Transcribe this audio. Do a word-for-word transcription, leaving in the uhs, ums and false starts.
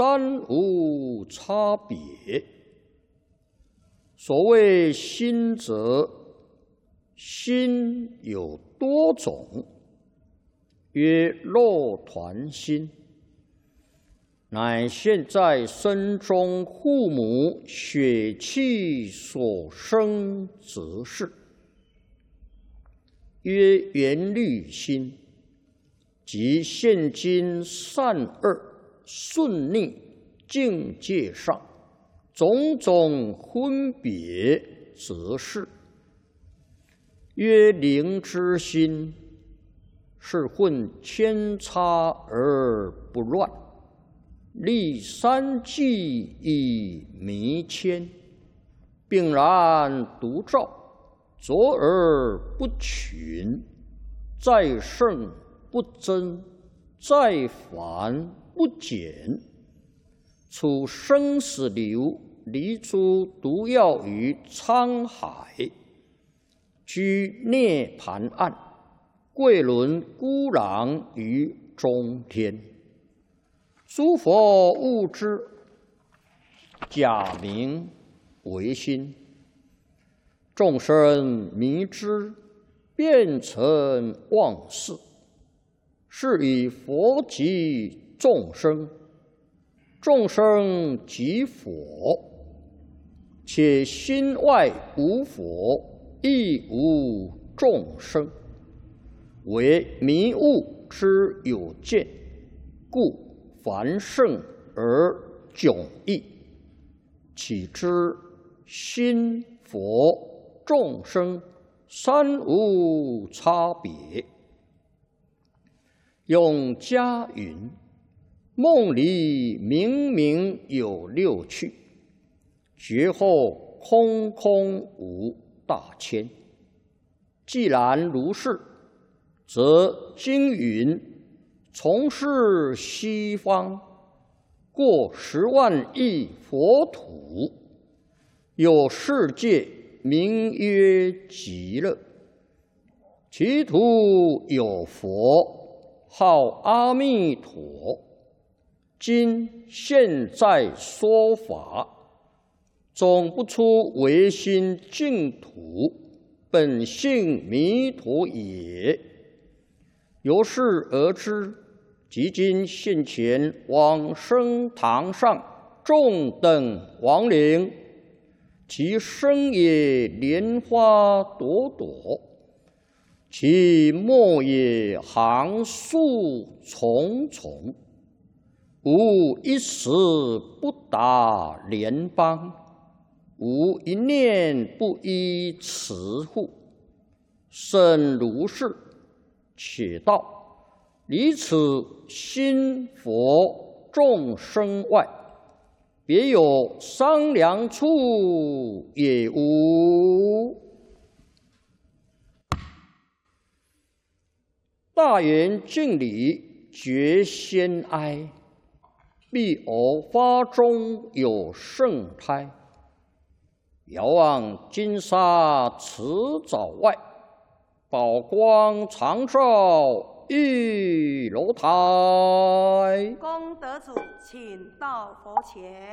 三无差别。所谓心者，心有多种，曰肉团心，乃现在身中父母血气所生之事。曰缘虑心，即现今善恶顺逆境界上种种分别之事。曰灵之心，是混千差而不乱，立三际以弥谦，并然独照，浊而不群，在圣不增，在繁不减，处生死流，离诸毒药于沧海，居涅盘岸，贵轮孤狼于中天。诸佛悟之，假名为心；众生迷之，变成妄事。是以佛即众生，众生即佛，且心外无佛，亦无众生，为迷悟之有见，故凡圣而迥异。岂知心佛众生三无差别。用家云：梦里明明有六趣，觉后空空无大千。既然如是，则经云：从是西方过十万亿佛土，有世界名曰极乐，其土有佛，号阿弥陀。今现在说法，总不出唯心净土，本性弥陀也。由是而知，即今现前往生堂上众等亡灵，其身也莲花朵朵，其末也行树重重，无一时不达莲邦，无一念不依持护。甚如是，且道离此心佛众生外，别有商量处也无。大圆敬礼觉先哀，必偶发中有圣胎。遥望金沙池沼外，宝光常照玉楼台。 功德主，请到佛前。